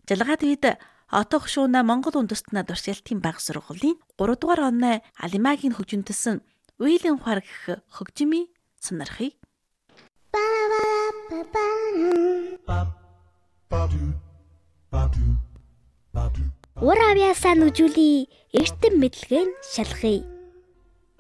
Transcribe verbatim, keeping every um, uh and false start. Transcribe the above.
Жалгаад үед Отоо хшууна Монгол үндэстэн над уршилтын баг сургуулийн гурав дугаар оноо Алимагийн хөгжимдсөн Уйлэн ухаар гэх хөгжмийн сонирхъя. Ур авьяасаа нүжүүли эртэн мэдлэгэн шалхъя.